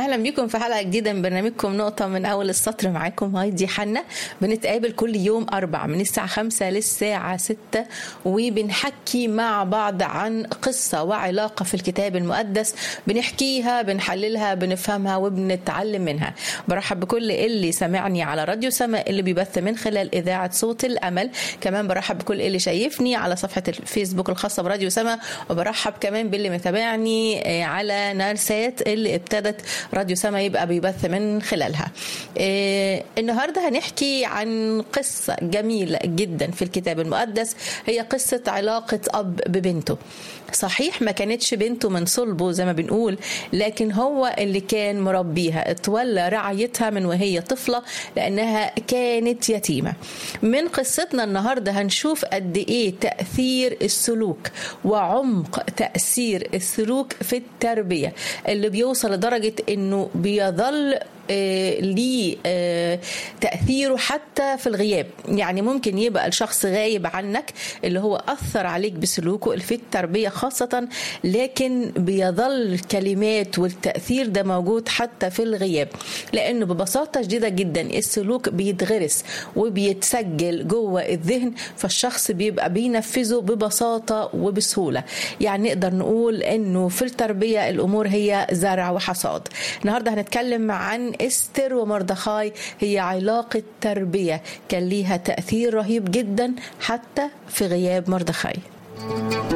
أهلا بكم في حلقة جديدة من برنامجكم نقطة من أول السطر. معاكم هايدي حنا. بنتقابل كل يوم 4 من الساعة 5 للساعة 6 وبنحكي مع بعض عن قصة وعلاقة في الكتاب المقدس، بنحكيها بنحللها بنفهمها وبنتعلم منها. برحب بكل اللي سمعني على راديو سما اللي بيبث من خلال إذاعة صوت الأمل. كمان برحب بكل اللي شايفني على صفحة الفيسبوك الخاصة براديو سما، وبرحب كمان باللي متابعني على نارسات اللي ابتدت راديو سما يبقى بيبث من خلالها. النهاردة هنحكي عن قصة جميلة جدا في الكتاب المقدس، هي قصة علاقة أب ببنته. صحيح ما كانتش بنته من صلبه زي ما بنقول، لكن هو اللي كان مربيها، اتولى رعايتها من وهي طفلة لأنها كانت يتيمة. من قصتنا النهاردة هنشوف قد إيه تأثير السلوك وعمق تأثير السلوك في التربية اللي بيوصل لدرجة إنه بيظل ليه تأثيره حتى في الغياب. يعني ممكن يبقى الشخص غايب عنك اللي هو أثر عليك بسلوكه في التربية خاصة، لكن بيظل الكلمات والتأثير ده موجود حتى في الغياب، لأنه ببساطة شديدة جدا السلوك بيتغرس وبيتسجل جوه الذهن، فالشخص بيبقى بينفذه ببساطة وبسهولة. يعني نقدر نقول أنه في التربية الأمور هي زرع وحصاد. النهاردة هنتكلم عن استر ومردخاي، هي علاقة تربية كان ليها تأثير رهيب جدا حتى في غياب مردخاي.